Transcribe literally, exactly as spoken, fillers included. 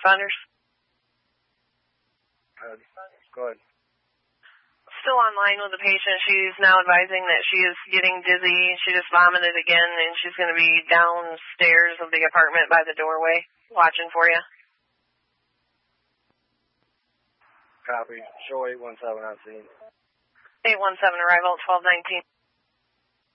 Saunders? Uh, go ahead. Still online with the patient. She's now advising that she is getting dizzy. She just vomited again, and she's going to be downstairs of the apartment by the doorway watching for you. Copy. Show eight one seven on scene. eight one seven arrival at twelve nineteen